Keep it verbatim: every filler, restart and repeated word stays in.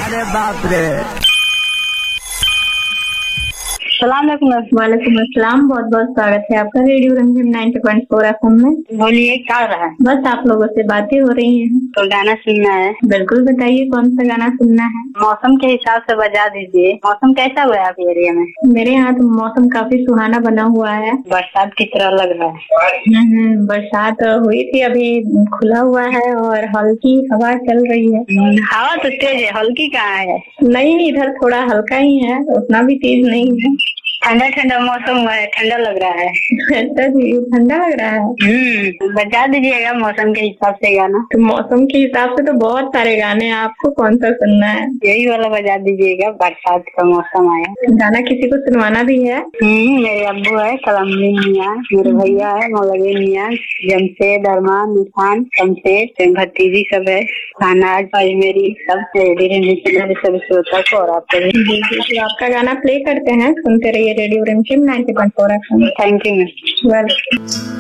अरे बाप रे। वालेकुम अस्सलाम। बहुत बहुत स्वागत है आपका radio Ranjim ninety point four FM में। बोलिए क्या हो रहा है? बस आप लोगों से बातें हो रही हैं। तो गाना सुनना है? बिल्कुल, बताइए कौन सा गाना सुनना है। मौसम के हिसाब से बजा दीजिए। मौसम कैसा हुआ है आपके एरिया में? मेरे यहाँ तो मौसम काफी सुहाना बना हुआ है। बरसात की तरह लग रहा है। हम्म, बरसात हुई थी, अभी खुला हुआ है और हल्की हवा चल रही है। हवा तो तेज है, हल्की कहाँ है? नहीं, इधर थोड़ा हल्का ही है, उतना भी तेज नहीं है। ठंडा ठंडा मौसम हुआ है, ठंडा लग रहा है। ऐसा जी, ठंडा लग रहा है। हम्म बजा दीजिएगा मौसम के हिसाब से गाना। तो मौसम के हिसाब से तो बहुत सारे गाने हैं, आपको कौन सा सुनना है? यही वाला बजा दीजिएगा, बरसात का मौसम आया। गाना किसी को सुनवाना भी है? हम्म मेरे अब्बू है, कलमनी मियाँ, मेरे भैया है, मौलवी मियाँ, जमशेद, अरमान, इरफान, शमशेद, भतीजी सब है, खानाज, अजमेरी, सब सब श्रोता को और आपको भी। तो आपका गाना प्ले करते हैं, सुनते रहिए रेडियो रिमझिम ninety point four FM. Thank you. Welcome.